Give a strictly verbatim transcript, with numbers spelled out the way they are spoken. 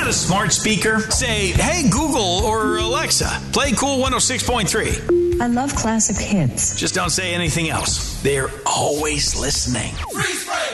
that a smart speaker? Say, hey, Google or Alexa, play Cool one oh six point three. I love classic hits. Just don't say anything else. They're always listening. Freeze frame!